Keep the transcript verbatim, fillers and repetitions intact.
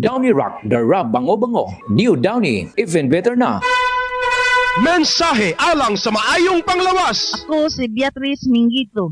Downy Rock, Dara Bango-Bango. New Downy, even better na. Mensahe alang sa maayong panglawas. Ako si Beatrice Mingito.